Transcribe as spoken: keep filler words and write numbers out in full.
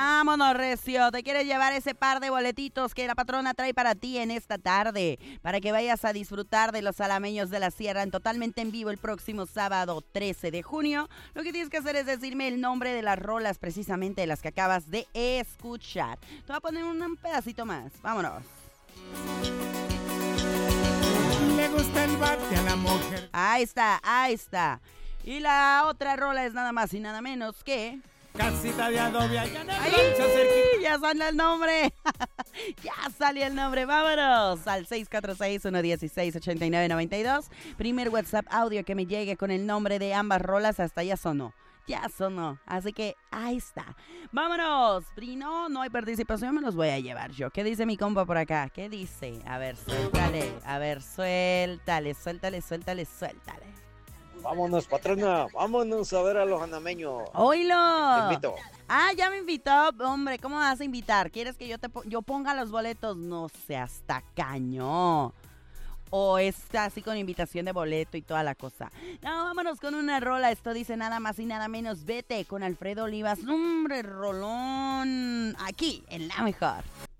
Vámonos, Recio. Te quieres llevar ese par de boletitos que la patrona trae para ti en esta tarde, para que vayas a disfrutar de los salameños de la sierra en totalmente en vivo el próximo sábado trece de junio. Lo que tienes que hacer es decirme el nombre de las rolas precisamente de las que acabas de escuchar. Te voy a poner un pedacito más. Vámonos. Le gusta el bate a la mujer. Ahí está, ahí está. Y la otra rola es nada más y nada menos que... Casita de adobe allá en el ¡Ay! rancho cerquita. Ya salió el nombre. Ya salió el nombre. Vámonos al seis cuatro seis, uno uno seis, ocho nueve nueve dos. Primer WhatsApp audio que me llegue con el nombre de ambas rolas. Hasta ya sonó. Ya sonó. Así que ahí está. Vámonos. Y no, no hay participación. Me los voy a llevar yo. ¿Qué dice mi compa por acá? ¿Qué dice? A ver, suéltale. A ver, suéltale, suéltale, suéltale, suéltale. Vámonos, patrona, vámonos a ver a los anameños. ¡Oílo! Te invito. Ah, ya me invitó, hombre, ¿cómo me vas a invitar? ¿Quieres que yo te po- yo ponga los boletos? No seas tacaño. O es así con invitación de boleto y toda la cosa. No, vámonos con una rola. Esto dice nada más y nada menos. Vete con Alfredo Olivas. Hombre, rolón. Aquí, en La Mejor.